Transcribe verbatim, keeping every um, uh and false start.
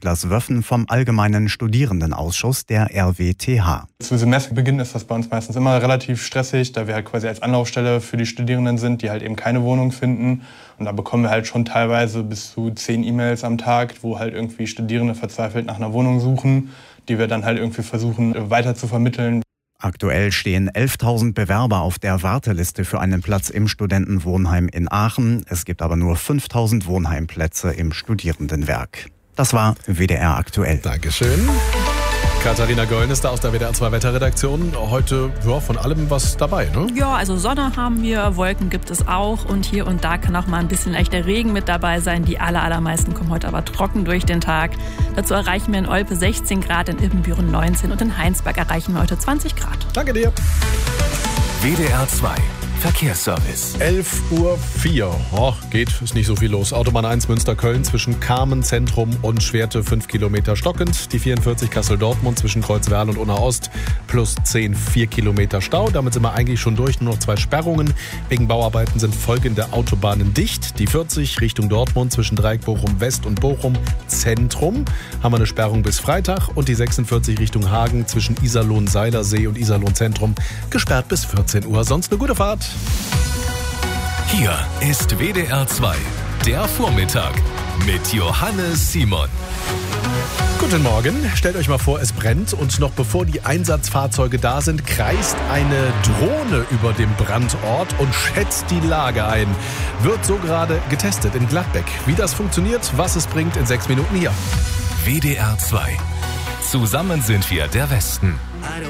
Niklas Wöffen vom Allgemeinen Studierendenausschuss der R W T H. Zu Semesterbeginn ist das bei uns meistens immer relativ stressig, da wir halt quasi als Anlaufstelle für die Studierenden sind, die halt eben keine Wohnung finden. Und da bekommen wir halt schon teilweise bis zu zehn E-Mails am Tag, wo halt irgendwie Studierende verzweifelt nach einer Wohnung suchen, die wir dann halt irgendwie versuchen weiter zu vermitteln. Aktuell stehen elftausend Bewerber auf der Warteliste für einen Platz im Studentenwohnheim in Aachen. Es gibt aber nur fünftausend Wohnheimplätze im Studierendenwerk. Das war W D R aktuell. Dankeschön. Katharina Gölln ist da aus der W D R zwei Wetterredaktion. Heute ja, von allem was dabei, ne? Ja, also Sonne haben wir, Wolken gibt es auch und hier und da kann auch mal ein bisschen leichter Regen mit dabei sein. Die aller, allermeisten kommen heute aber trocken durch den Tag. Dazu erreichen wir in Olpe sechzehn Grad, in Ibbenbüren neunzehn und in Heinsberg erreichen wir heute zwanzig Grad. Danke dir. W D R zwei Verkehrsservice. elf Uhr vier. Oh, geht, ist nicht so viel los. Autobahn eins Münster-Köln zwischen Kamen Zentrum und Schwerte fünf Kilometer stockend. Die vierundvierzig Kassel-Dortmund zwischen Kreuzwerl und Unna-Ost plus zehn, vier Kilometer Stau. Damit sind wir eigentlich schon durch. Nur noch zwei Sperrungen. Wegen Bauarbeiten sind folgende Autobahnen dicht. Die vierzig Richtung Dortmund zwischen Dreieck Bochum West und Bochum Zentrum haben wir eine Sperrung bis Freitag. Und die sechsundvierzig Richtung Hagen zwischen Iserlohn-Seilersee und Iserlohn-Zentrum gesperrt bis vierzehn Uhr. Sonst eine gute Fahrt. Hier ist W D R zwei, der Vormittag mit Johannes Simon. Guten Morgen, stellt euch mal vor, es brennt und noch bevor die Einsatzfahrzeuge da sind, kreist eine Drohne über dem Brandort und schätzt die Lage ein. Wird so gerade getestet in Gladbeck. Wie das funktioniert, was es bringt, in sechs Minuten hier. W D R zwei. Zusammen sind wir der Westen.